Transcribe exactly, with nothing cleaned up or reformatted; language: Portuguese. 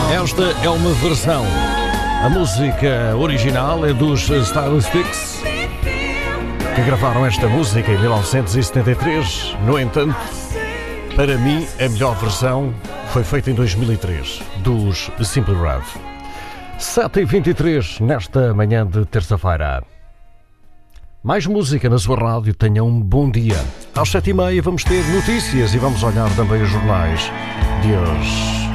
Esta é uma versão. A música original é dos Stylistics, que gravaram esta música em mil novecentos e setenta e três. No entanto, para mim, a melhor versão foi feita em dois mil e três, dos Simply Red. sete e vinte e três nesta manhã de terça-feira. Mais música na sua rádio, tenha um bom dia. Às sete e meia vamos ter notícias e vamos olhar também os jornais de hoje.